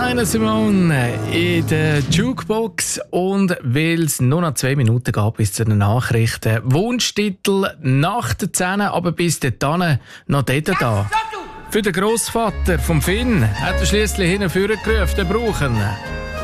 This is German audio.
Nina Simone in der Jukebox. Und weil es nur noch 2 Minuten gab bis zu den Nachrichten. Wunschtitel nach der 10, aber bis dahin noch dort da. Für den Grossvater vom Finn hat er schliesslich hinführen gerufen, den brauchen.